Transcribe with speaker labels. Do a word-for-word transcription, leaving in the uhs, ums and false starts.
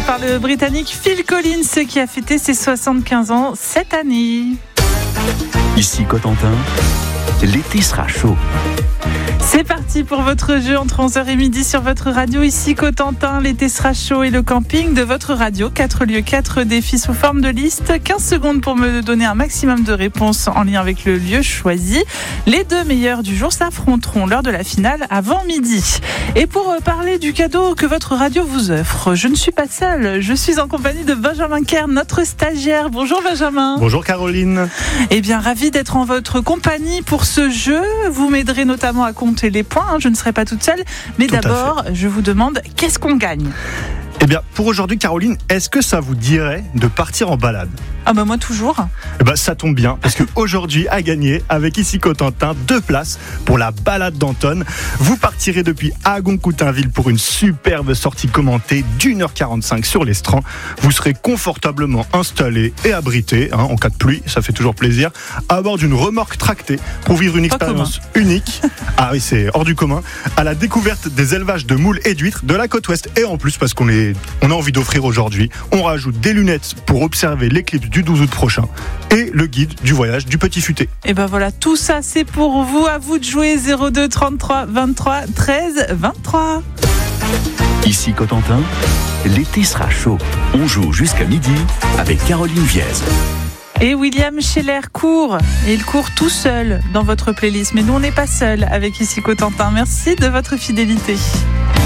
Speaker 1: par le Britannique Phil Collins qui a fêté ses soixante-quinze ans cette année.
Speaker 2: Ici Cotentin, l'été sera chaud.
Speaker 1: C'est parti pour votre jeu entre onze heures et midi sur votre radio. Ici Cotentin, l'été sera chaud et le camping de votre radio. quatre lieux, quatre défis sous forme de liste. quinze secondes pour me donner un maximum de réponses en lien avec le lieu choisi. Les deux meilleurs du jour s'affronteront lors de la finale avant midi. Et pour parler du cadeau que votre radio vous offre, je ne suis pas seule. Je suis en compagnie de Benjamin Kern, notre stagiaire. Bonjour Benjamin.
Speaker 3: Bonjour Caroline.
Speaker 1: Eh bien, ravi d'être en votre compagnie pour ce jeu. Vous m'aiderez notamment à compter les points, hein, je ne serai pas toute seule. Mais
Speaker 3: Tout
Speaker 1: d'abord, je vous demande, qu'est-ce qu'on gagne ?
Speaker 3: Eh bien, pour aujourd'hui, Caroline, est-ce que ça vous dirait de partir en balade ?
Speaker 1: Ah bah moi toujours.
Speaker 3: Eh ben, ça tombe bien, parce qu'aujourd'hui, à gagner, avec ici Cotentin, deux places pour la balade d'Anton. Vous partirez depuis Agon-Coutainville pour une superbe sortie commentée d'une heure quarante-cinq sur l'Estran. Vous serez confortablement installé et abrité, hein, en cas de pluie, ça fait toujours plaisir, à bord d'une remorque tractée pour vivre une
Speaker 1: Pas
Speaker 3: expérience unique. Ah oui, c'est hors du commun, à la découverte des élevages de moules et d'huîtres de la côte ouest. Et en plus, parce qu'on est, on a envie d'offrir aujourd'hui, on rajoute des lunettes pour observer l'éclipse du douze août prochain et le guide du voyage du Petit Futé.
Speaker 1: Et ben voilà, tout ça c'est pour vous. À vous de jouer. Zéro deux trente-trois vingt-trois treize vingt-trois.
Speaker 2: Ici Cotentin, l'été sera chaud. On joue jusqu'à midi avec Caroline Viez.
Speaker 1: Et William Scheller court, et il court tout seul dans votre playlist. Mais nous on n'est pas seul avec Ici Cotentin. Merci de votre fidélité.